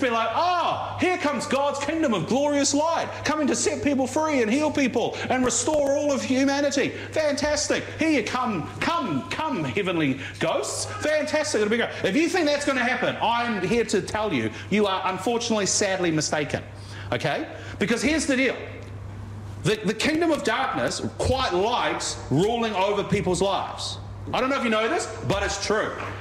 be like, oh, here comes God's kingdom of glorious light, coming to set people free and heal people and restore all of humanity. Fantastic. Here you come, heavenly ghosts. Fantastic. It'll be great. If you think that's going to happen, I'm here to tell you, you are unfortunately, sadly mistaken. Okay? Because here's the deal. The kingdom of darkness quite likes ruling over people's lives. I don't know if you know this, but it's true.